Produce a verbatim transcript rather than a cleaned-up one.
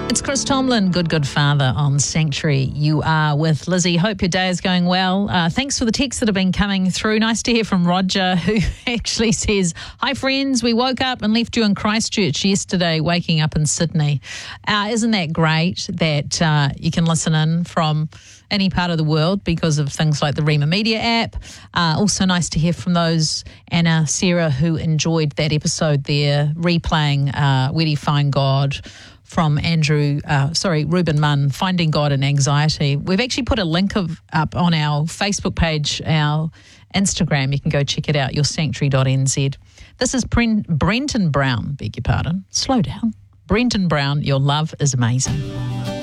It's Chris Tomlin, Good Good Father on Sanctuary. You are with Lizzie. Hope your day is going well. Uh, thanks for the texts that have been coming through. Nice to hear from Roger, who actually says, hi friends, we woke up and left you in Christchurch yesterday, waking up in Sydney. Uh, isn't that great that uh, you can listen in from any part of the world because of things like the Rima Media app? Uh, also nice to hear from those, Anna, Sarah, who enjoyed that episode there, replaying uh, Where Do You Find God? From Andrew, uh, sorry, Ruben Munn, Finding God in Anxiety. We've actually put a link of, up on our Facebook page, our Instagram. You can go check it out, your sanctuary dot n z. This is Bren- Brenton Brown, beg your pardon. Slow down. Brenton Brown, Your Love is Amazing.